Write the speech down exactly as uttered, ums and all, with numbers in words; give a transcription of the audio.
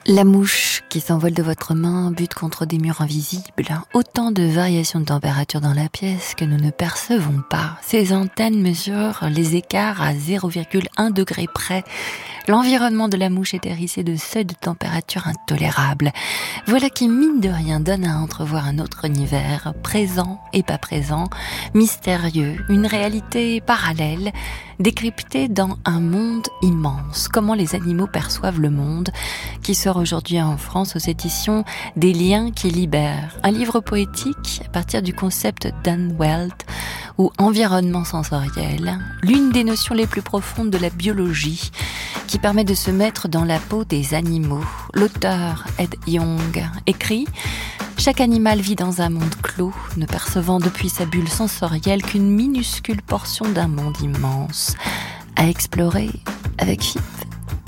La mouche qui s'envole de votre main bute contre des murs invisibles. Autant de variations de température dans la pièce que nous ne percevons pas. Ces antennes mesurent les écarts à zéro virgule un degré près. L'environnement de la mouche est hérissé de seuils de température intolérables. Voilà qui, mine de rien, donne à entrevoir un autre univers, présent et pas présent, mystérieux, une réalité parallèle, décryptée dans un monde immense. Comment les animaux perçoivent le monde, qui sort aujourd'hui en France aux éditions Des liens qui libèrent. Un livre poétique à partir du concept d'Anne Weld, ou environnement sensoriel, l'une des notions les plus profondes de la biologie, qui permet de se mettre dans la peau des animaux. L'auteur, Ed Yong, écrit « Chaque animal vit dans un monde clos, ne percevant depuis sa bulle sensorielle qu'une minuscule portion d'un monde immense, à explorer avec Phi ».